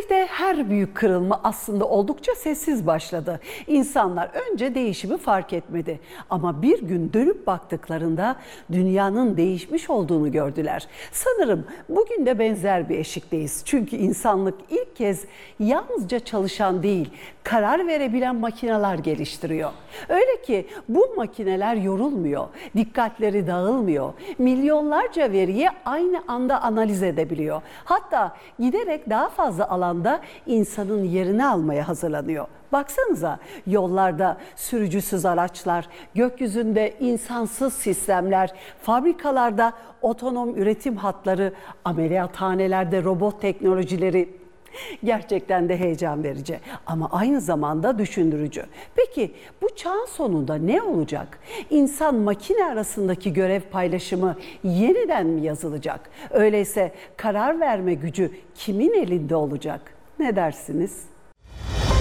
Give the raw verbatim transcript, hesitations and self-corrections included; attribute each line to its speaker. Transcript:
Speaker 1: Tarihte her büyük kırılma aslında oldukça sessiz başladı. İnsanlar önce değişimi fark etmedi. Ama bir gün dönüp baktıklarında dünyanın değişmiş olduğunu gördüler. Sanırım bugün de benzer bir eşikteyiz. Çünkü insanlık ilk kez yalnızca çalışan değil, karar verebilen makineler geliştiriyor. Öyle ki bu makineler yorulmuyor, dikkatleri dağılmıyor, milyonlarca veriyi aynı anda analiz edebiliyor. Hatta giderek daha fazla alanda insanın yerini almaya hazırlanıyor. Baksanıza, yollarda sürücüsüz araçlar, gökyüzünde insansız sistemler, fabrikalarda otonom üretim hatları, ameliyathanelerde robot teknolojileri. Gerçekten de heyecan verici ama aynı zamanda düşündürücü. Peki bu çağın sonunda ne olacak? İnsan makine arasındaki görev paylaşımı yeniden mi yazılacak? Öyleyse karar verme gücü kimin elinde olacak? Ne dersiniz?